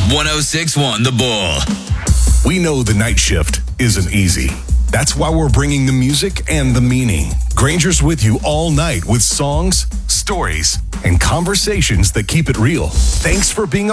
1061 The Bull. We know the night shift isn't easy. That's why we're bringing the music and the meaning. Granger's with you all night with songs, stories, and conversations that keep it real. Thanks for being